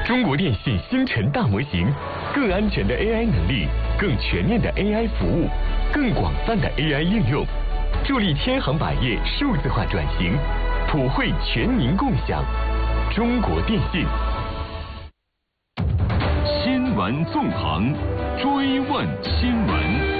中国电信星辰大模型，更安全的 AI 能力，更全面的 AI 服务，更广泛的 AI 应用，助力千行百业数字化转型，普惠全民共享。中国电信。新闻纵横，追问新闻。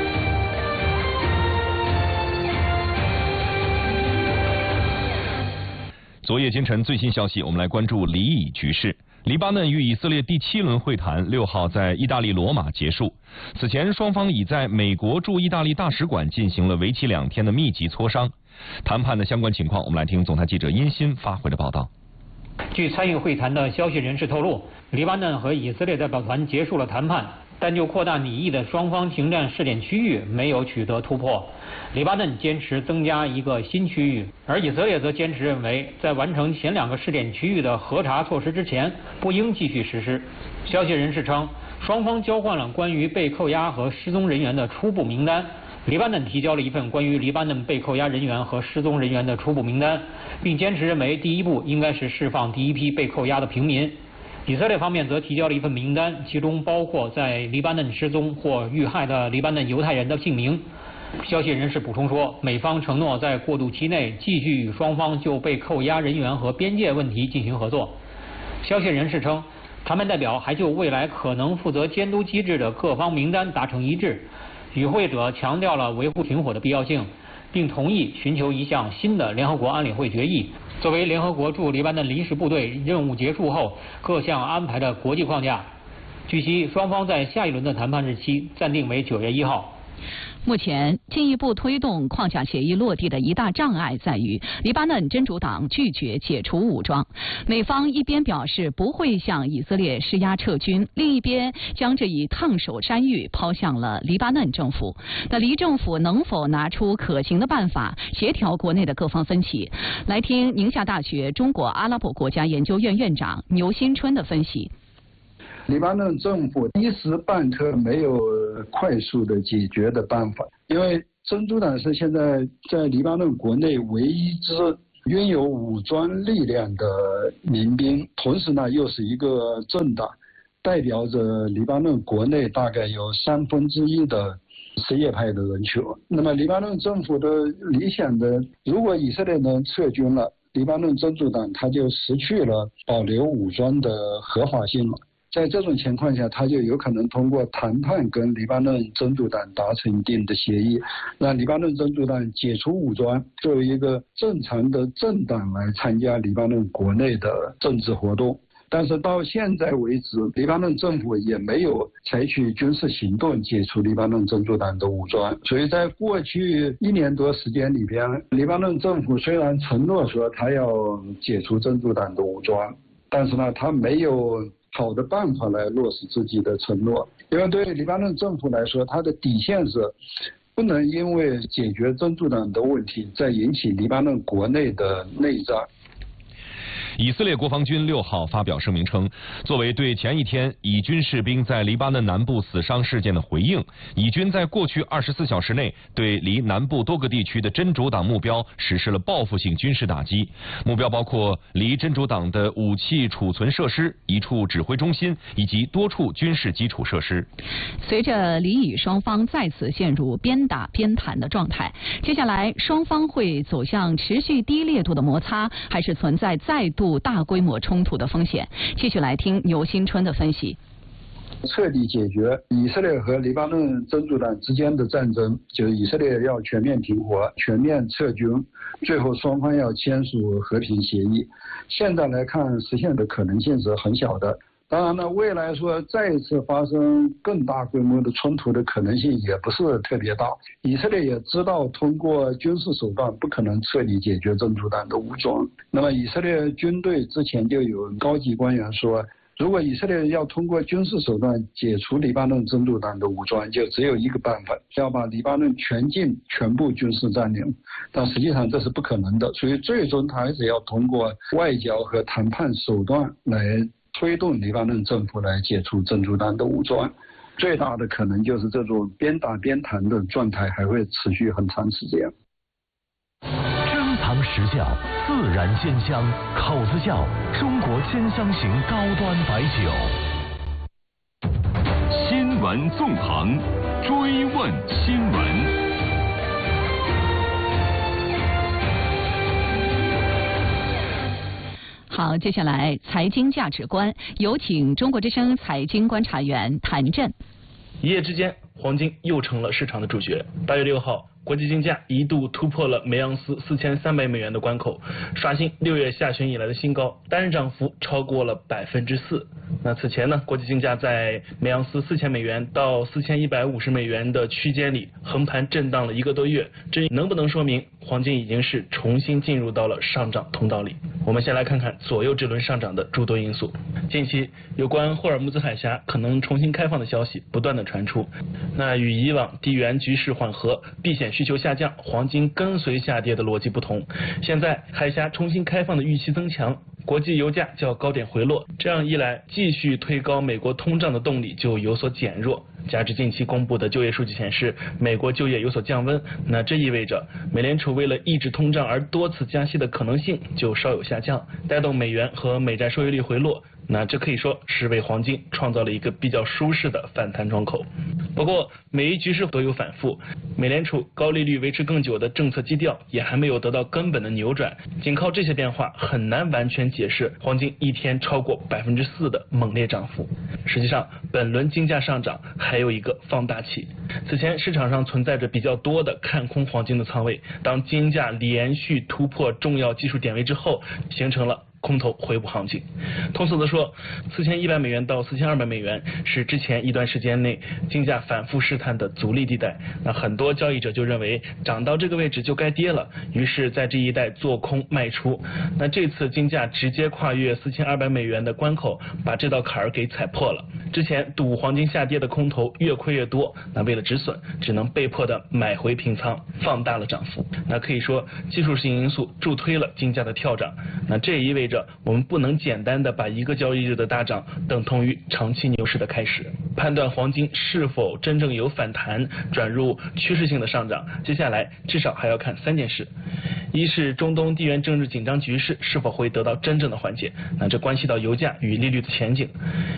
昨夜今晨最新消息，我们来关注黎以局势。黎巴嫩与以色列第7轮会谈6号在意大利罗马结束。此前，双方已在美国驻意大利大使馆进行了为期2天的密集磋商。谈判的相关情况，我们来听总台记者殷鑫发回的报道。 据参与会谈的消息人士透露，黎巴嫩和以色列代表团结束了谈判，但就扩大拟议的双方停战试点区域没有取得突破。黎巴嫩坚持增加一个新区域，而以色列则坚持认为，在完成前2个试点区域的核查措施之前，不应继续实施。消息人士称，双方交换了关于被扣押和失踪人员的初步名单。黎巴嫩提交了一份关于黎巴嫩被扣押人员和失踪人员的初步名单，并坚持认为第一步应该是释放第一批被扣押的平民。以色列方面则提交了一份名单，其中包括在黎巴嫩失踪或遇害的黎巴嫩犹太人的姓名。消息人士补充说，美方承诺在过渡期内继续与双方就被扣押人员和边界问题进行合作。消息人士称，谈判代表还就未来可能负责监督机制的各方名单达成一致。与会者强调了维护停火的必要性，并同意寻求一项新的联合国安理会决议，作为联合国驻黎巴嫩临时部队任务结束后各项安排的国际框架。据悉，双方在下一轮的谈判日期暂定为9月1号。 目前，进一步推动框架协议落地的一大障碍在于，黎巴嫩真主党拒绝解除武装。美方一边表示不会向以色列施压撤军，另一边将这一烫手山芋抛向了黎巴嫩政府。那黎政府能否拿出可行的办法协调国内的各方分歧？来听宁夏大学中国阿拉伯国家研究院院长牛新春的分析。 黎巴嫩政府一时半刻没有快速的解决的办法，因为真主党是现在在黎巴嫩国内唯一一支拥有武装力量的民兵，同时呢又是一个政党，代表着黎巴嫩国内大概有1/3的什叶派的人群。那么黎巴嫩政府的理想的，如果以色列能撤军了，黎巴嫩真主党他就失去了保留武装的合法性了。在这种情况下，他就有可能通过谈判跟黎巴嫩真主党达成一定的协议，让黎巴嫩真主党解除武装，作为一个正常的政党来参加黎巴嫩国内的政治活动。但是到现在为止，黎巴嫩政府也没有采取军事行动解除黎巴嫩真主党的武装。所以在过去1年多时间里边，黎巴嫩政府虽然承诺说他要解除真主党的武装，但是呢，他没有好的办法来落实自己的承诺。因为对黎巴嫩政府来说，它的底线是不能因为解决真主党的问题再引起黎巴嫩国内的内战。 以色列国防军6号发表声明称，作为对前一天以军士兵在黎巴嫩南部死伤事件的回应，以军在过去24小时内对离南部多个地区的真主党目标实施了报复性军事打击，目标包括离真主党的武器储存设施、一处指挥中心以及多处军事基础设施。 随着黎以双方再次陷入边打边谈的状态，接下来双方会走向持续低烈度的摩擦，还是存在再度大规模冲突的风险？继续来听牛新春的分析。 彻底解决以色列和黎巴嫩真主党之间的战争，就是以色列要全面停火、全面撤军，最后双方要签署和平协议。现在来看，实现的可能性是很小的。当然呢，未来说再一次发生更大规模的冲突的可能性也不是特别大。以色列也知道通过军事手段不可能彻底解决真主党的武装。那么以色列军队之前就有高级官员说，如果以色列要通过军事手段解除黎巴嫩真主党的武装，就只有一个办法，要把黎巴嫩全部军事占领。但实际上这是不可能的，所以最终他还是要通过外交和谈判手段来推动黎巴嫩政府来解除真主党的武装。最大的可能就是这种边打边谈的状态还会持续很长时间。 珍藏堂实窖，自然鲜香，口子窖，中国鲜香型高端白酒。 新闻纵横，追问新闻。 好，接下来财经价值观，有请中国之声财经观察员谭震。 一夜之间，黄金又成了市场的主角。8月6号，国际金价一度突破了每盎司4300美元的关口，刷新6月下旬以来的新高，单日涨幅超过了4%。那此前呢，国际金价在每盎司4000美元到4150美元的区间里横盘震荡了1个多月，这能不能说明黄金已经是重新进入到了上涨通道里？我们先来看看左右这轮上涨的诸多因素。近期有关霍尔木兹海峡可能重新开放的消息不断的传出，那与以往地缘局势缓和、避险需求下降、黄金跟随下跌的逻辑不同，现在海峡重新开放的预期增强，国际油价较高点回落，这样一来，继续推高美国通胀的动力就有所减弱。加之近期公布的就业数据显示，美国就业有所降温，那这意味着美联储为了抑制通胀而多次加息的可能性就稍有下降，带动美元和美债收益率回落。那这可以说是为黄金创造了一个比较舒适的反弹窗口。不过，美伊局势都有反复，美联储高利率维持更久的政策基调也还没有得到根本的扭转，仅靠这些变化很难完全解释黄金一天超过4%的猛烈涨幅。实际上，本轮金价上涨还有一个放大器。此前市场上存在着比较多的看空黄金的仓位，当金价连续突破重要技术点位之后，形成了空头回补行情。通俗的说，4100美元到4200美元是之前一段时间内金价反复试探的阻力地带。那很多交易者就认为涨到这个位置就该跌了，于是在这一带做空卖出。那这次金价直接跨越4200美元的关口，把这道坎儿给踩破了。之前赌黄金下跌的空头越亏越多，那为了止损，只能被迫的买回平仓，放大了涨幅。那可以说技术性因素助推了金价的跳涨。那这也意味着我们不能简单的把一个交易日的大涨等同于长期牛市的开始。判断黄金是否真正有反弹转入趋势性的上涨，接下来至少还要看3件事。一是中东地缘政治紧张局势是否会得到真正的缓解，那这关系到油价与利率的前景。